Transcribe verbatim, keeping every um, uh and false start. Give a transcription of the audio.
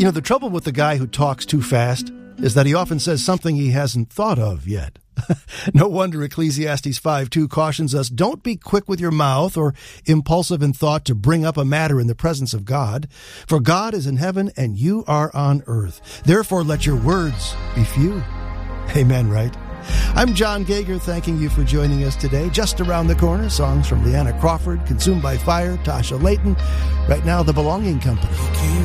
You know, the trouble with the guy who talks too fast is that he often says something he hasn't thought of yet. No wonder Ecclesiastes five two cautions us, don't be quick with your mouth or impulsive in thought to bring up a matter in the presence of God. For God is in heaven and you are on earth. Therefore, let your words be few. Amen, right? I'm John Gager, thanking you for joining us today. Just around the corner, songs from Leanna Crawford, Consumed by Fire, Tasha Layton. Right now, The Belonging Company.